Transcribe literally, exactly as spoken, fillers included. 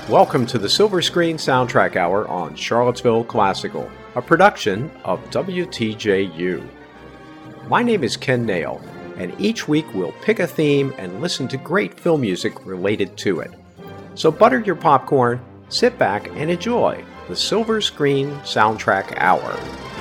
Welcome to the Silver Screen Soundtrack Hour on Charlottesville Classical, a production of W T J U. My name is Ken Nail, and each week we'll pick a theme and listen to great film music related to it. So butter your popcorn, sit back, and enjoy the Silver Screen Soundtrack Hour.